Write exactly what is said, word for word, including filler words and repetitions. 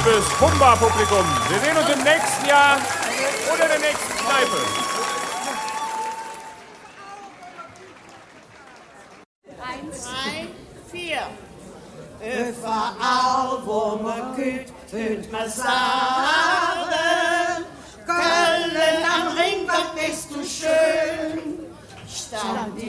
liebes Humba-Publikum. Wir sehen uns im nächsten Jahr oder der nächsten Kneipe. Eins, zwei, vier. Überall, wo man geht, hört man sagen, Köln am Ring, was bist du schön. Stand